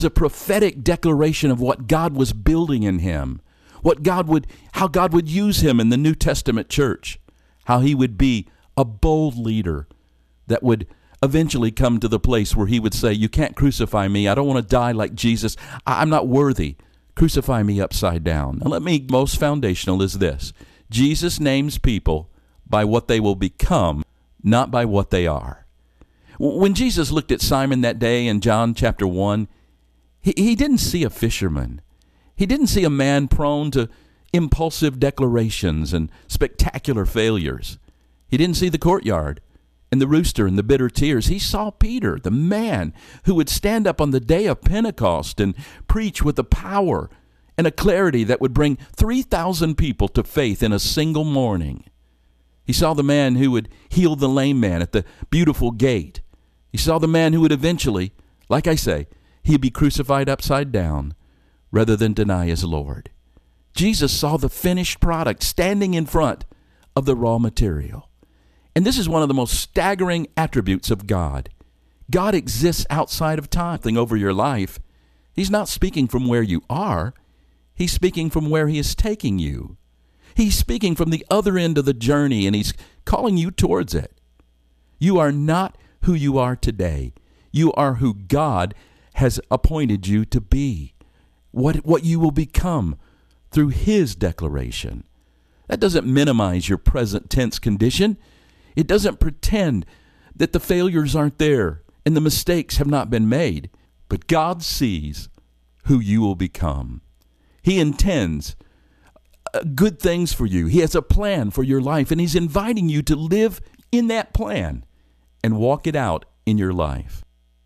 a prophetic declaration of what God was building in him, how God would use him in the New Testament church, how he would be a bold leader that would eventually come to the place where he would say, you can't crucify me. I don't want to die like Jesus. I'm not worthy. Crucify me upside down. Now most foundational is this. Jesus names people by what they will become, not by what they are. When Jesus looked at Simon that day in John chapter 1, he didn't see a fisherman. He didn't see a man prone to impulsive declarations and spectacular failures. He didn't see the courtyard and the rooster and the bitter tears. He saw Peter, the man who would stand up on the day of Pentecost and preach with a power and a clarity that would bring 3,000 people to faith in a single morning. He saw the man who would heal the lame man at the beautiful gate. He saw the man who would eventually, like I say, he'd be crucified upside down rather than deny his Lord. Jesus saw the finished product standing in front of the raw material. And this is one of the most staggering attributes of God. God exists outside of time. Over your life, he's not speaking from where you are. He's speaking from where he is taking you. He's speaking from the other end of the journey, and he's calling you towards it. You are not who you are today. You are who God has appointed you to be, what you will become through his declaration. That doesn't minimize your present tense condition. It doesn't pretend that the failures aren't there and the mistakes have not been made. But God sees who you will become. He intends good things for you. He has a plan for your life, and he's inviting you to live in that plan and walk it out in your life.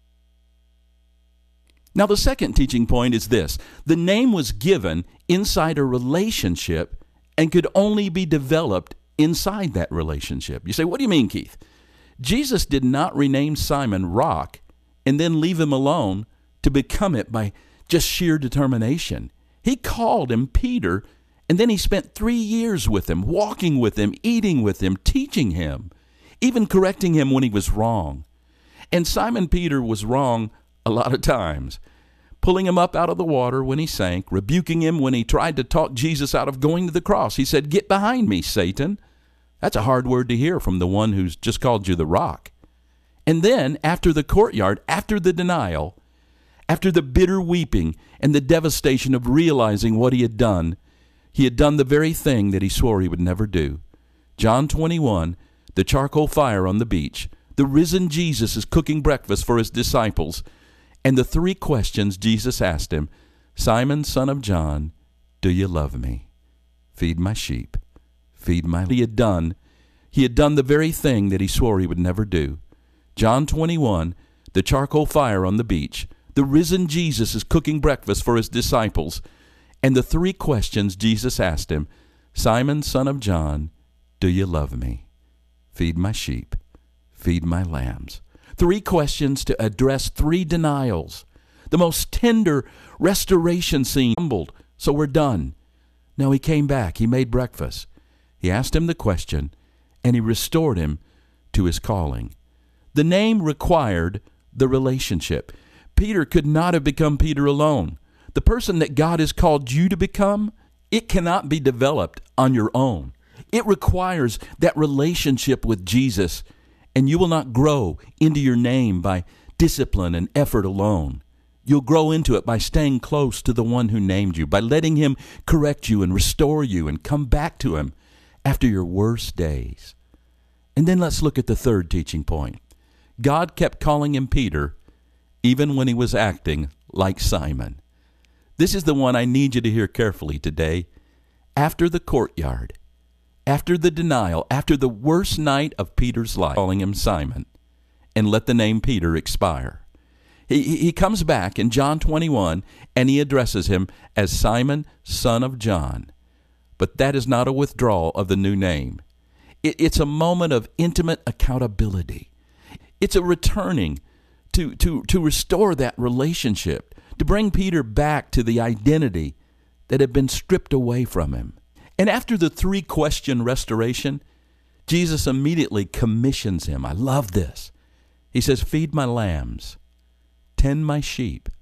Now, the second teaching point is this. The name was given inside a relationship and could only be developed inside that relationship. You say, what do you mean, Keith? Jesus did not rename Simon Rock and then leave him alone to become it by just sheer determination. He called him Peter, and then he spent 3 years with him, walking with him, eating with him, teaching him, even correcting him when he was wrong. And Simon Peter was wrong a lot of times, pulling him up out of the water when he sank, rebuking him when he tried to talk Jesus out of going to the cross. He said, "Get behind me, Satan." That's a hard word to hear from the one who's just called you the rock. And then, after the courtyard, after the denial, after the bitter weeping and the devastation of realizing what he had done the very thing that he swore he would never do. John 21, the charcoal fire on the beach, the risen Jesus is cooking breakfast for his disciples, and the 3 questions Jesus asked him: Simon, son of John, do you love me? Feed my sheep. Feed my... He had done the very thing that he swore he would never do. John 21, the charcoal fire on the beach, the risen Jesus is cooking breakfast for his disciples, and the 3 questions Jesus asked him: Simon, son of John, do you love me? Feed my sheep. Feed my lambs. 3 questions to address 3 denials. The most tender restoration scene. Humbled, so we're done. No, he came back. He made breakfast. He asked him the question, and he restored him to his calling. The name required the relationship. Peter could not have become Peter alone. The person that God has called you to become, it cannot be developed on your own. It requires that relationship with Jesus, and you will not grow into your name by discipline and effort alone. You'll grow into it by staying close to the one who named you, by letting him correct you and restore you and come back to him after your worst days. And then let's look at the third teaching point. God kept calling him Peter even when he was acting like Simon. This is the one I need you to hear carefully today. After the courtyard, after the denial, after the worst night of Peter's life, calling him Simon, and let the name Peter expire. He comes back in John 21, and he addresses him as Simon, son of John. But that is not a withdrawal of the new name. It's a moment of intimate accountability. It's a returning to restore that relationship, to bring Peter back to the identity that had been stripped away from him. And after the 3-question restoration, Jesus immediately commissions him. I love this. He says, feed my lambs, tend my sheep,